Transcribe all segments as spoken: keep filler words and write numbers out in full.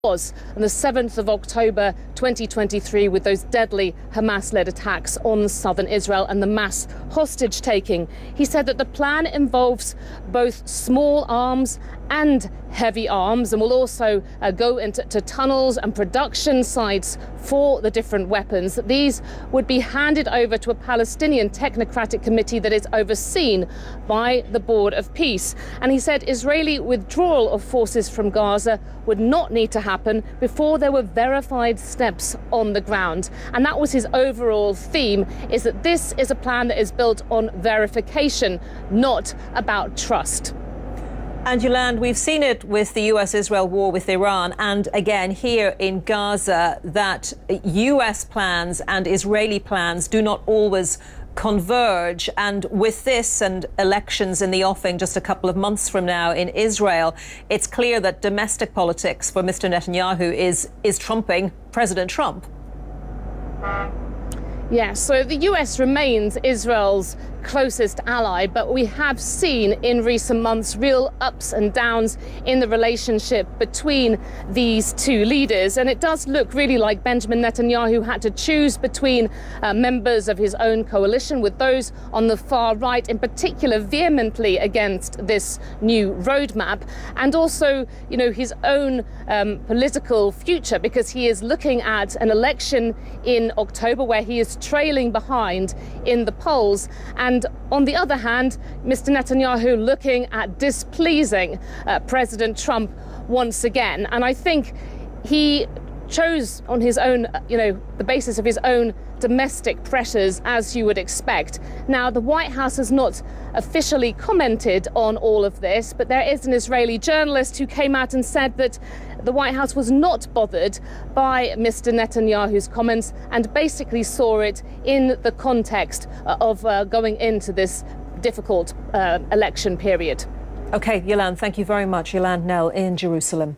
was on the seventh of October twenty twenty-three with those deadly Hamas-led attacks on southern Israel and the mass hostage-taking. He said that the plan involves both small arms and heavy arms and will also uh, go into to tunnels and production sites for the different weapons. These would be handed over to a Palestinian technocratic committee that is overseen by the Board of Peace. And he said Israeli withdrawal of forces from Gaza would not need to happen before there were verified steps on the ground. And that was his overall theme, is that this is a plan that is built on verification, not about trust. And Yolande, we've seen it with the U S Israel war with Iran, and again here in Gaza, that U S plans and Israeli plans do not always converge. And with this and elections in the offing just a couple of months from now in Israel, it's clear that domestic politics for Mister Netanyahu is, is trumping President Trump. Yes, so the U S remains Israel's closest ally, but we have seen in recent months real ups and downs in the relationship between these two leaders. And it does look really like Benjamin Netanyahu had to choose between uh, members of his own coalition, with those on the far right in particular vehemently against this new roadmap, and also, you know, his own um, political future, because he is looking at an election in October where he is trailing behind in the polls. And on the other hand, Mister Netanyahu looking at displeasing uh, President Trump once again. And I think he chose on his own, you know, the basis of his own domestic pressures, as you would expect. Now, the White House has not officially commented on all of this, but there is an Israeli journalist who came out and said that the White House was not bothered by Mister Netanyahu's comments and basically saw it in the context of uh, going into this difficult uh, election period. OK, Yolande, thank you very much. Yolande Knell in Jerusalem.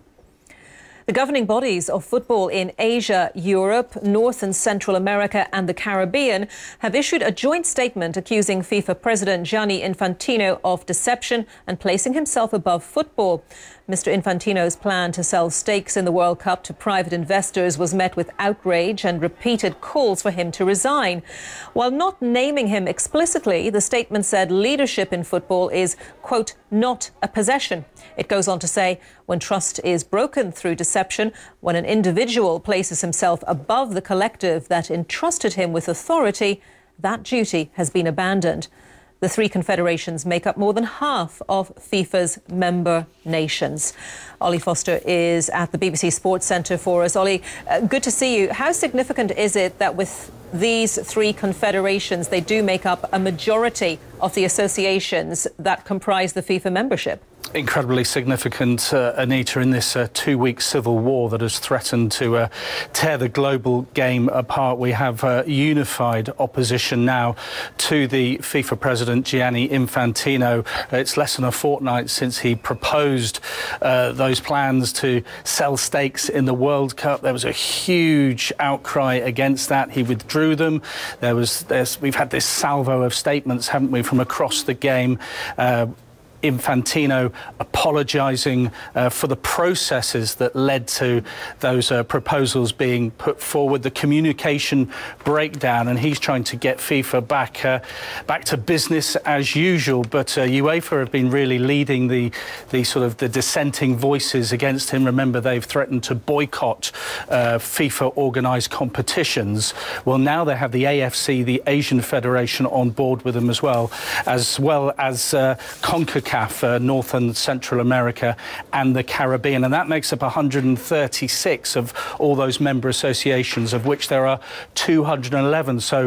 The governing bodies of football in Asia, Europe, North and Central America and the Caribbean have issued a joint statement accusing FIFA President Gianni Infantino of deception and placing himself above football. Mister Infantino's plan to sell stakes in the World Cup to private investors was met with outrage and repeated calls for him to resign. While not naming him explicitly, the statement said leadership in football is, quote, not a possession. It goes on to say, when trust is broken through deception, when an individual places himself above the collective that entrusted him with authority, that duty has been abandoned. The three confederations make up more than half of FIFA's member nations. Ollie Foster is at the B B C Sports Centre for us. Ollie, uh, good to see you. How significant is it that with these three confederations, they do make up a majority of the associations that comprise the FIFA membership? Incredibly significant, uh, Anita, in this uh, two-week civil war that has threatened to uh, tear the global game apart. We have uh, unified opposition now to the FIFA president, Gianni Infantino. It's less than a fortnight since he proposed uh, those plans to sell stakes in the World Cup. There was a huge outcry against that. He withdrew them. There was, there's, we've had this salvo of statements, haven't we, from across the game. Uh, Infantino apologising uh, for the processes that led to those uh, proposals being put forward, the communication breakdown, and he's trying to get FIFA back uh, back to business as usual. But uh, UEFA have been really leading the the sort of the dissenting voices against him. Remember, they've threatened to boycott uh, FIFA organised competitions. Well, now they have the A F C, the Asian Federation, on board with them as well, as well as uh, CONCACAF. Uh, North and Central America and the Caribbean, and that makes up one hundred thirty-six of all those member associations, of which there are two hundred eleven. So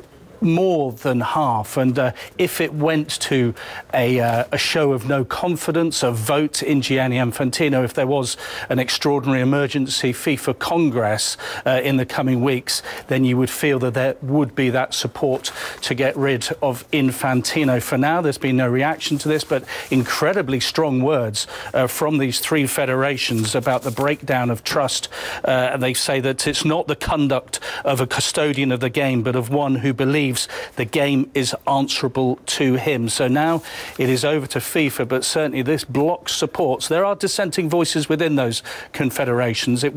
more than half. And uh, if it went to a, uh, a show of no confidence, a vote in Gianni Infantino, if there was an extraordinary emergency FIFA Congress uh, in the coming weeks, then you would feel that there would be that support to get rid of Infantino. For now, there's been no reaction to this, but incredibly strong words uh, from these three federations about the breakdown of trust. Uh, they say that it's not the conduct of a custodian of the game, but of one who believes believes the game is answerable to him. So now it is over to FIFA, but certainly this bloc supports. There are dissenting voices within those confederations. It